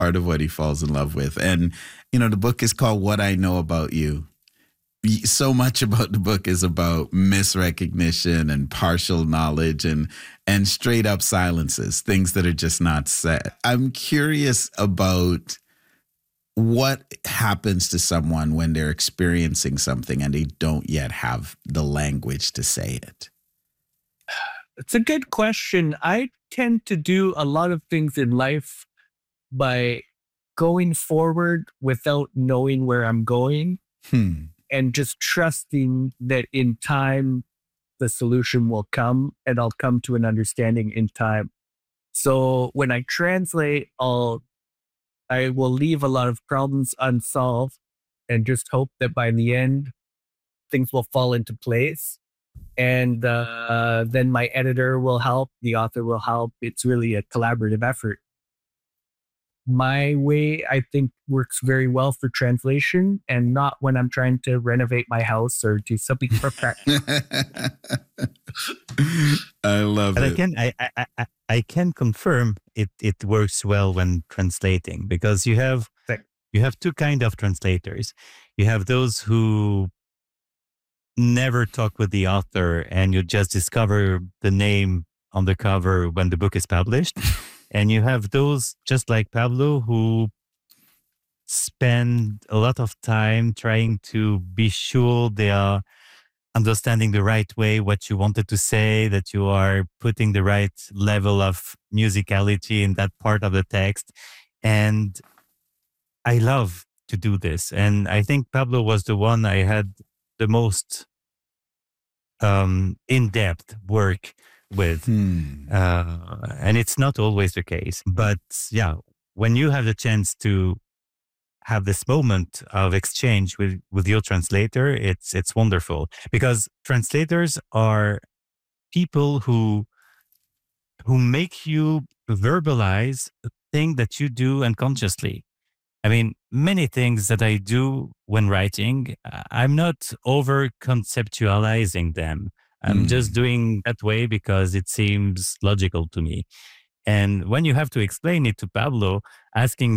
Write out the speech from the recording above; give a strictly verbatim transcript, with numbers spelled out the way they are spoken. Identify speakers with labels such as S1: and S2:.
S1: part of what he falls in love with. And, you know, the book is called What I Know About You. So much about the book is about misrecognition and partial knowledge and and straight up silences, things that are just not said. I'm curious about what happens to someone when they're experiencing something and they don't yet have the language to say it.
S2: It's a good question. I tend to do a lot of things in life by going forward without knowing where I'm going.
S1: Hmm.
S2: And just trusting that in time, the solution will come and I'll come to an understanding in time. So when I translate, I'll, I will leave a lot of problems unsolved and just hope that by the end, things will fall into place. And uh, then my editor will help, the author will help. It's really a collaborative effort. My way, I think, works very well for translation and not when I'm trying to renovate my house or do something for practice.
S1: I love
S3: but
S1: it.
S3: I can I, I I I can confirm it it works well when translating, because you have you have two kind of translators. You have those who never talk with the author and you just discover the name on the cover when the book is published. And you have those, just like Pablo, who spend a lot of time trying to be sure they are understanding the right way what you wanted to say, that you are putting the right level of musicality in that part of the text. And I love to do this. And I think Pablo was the one I had the most um, in-depth work with.
S1: Hmm.
S3: Uh, and it's not always the case. But yeah, when you have the chance to have this moment of exchange with, with your translator, it's it's wonderful. Because translators are people who who make you verbalize a thing that you do unconsciously. I mean, many things that I do when writing, I'm not over conceptualizing them. I'm
S1: Mm.
S3: just doing that way because it seems logical to me. And when you have to explain it to Pablo, asking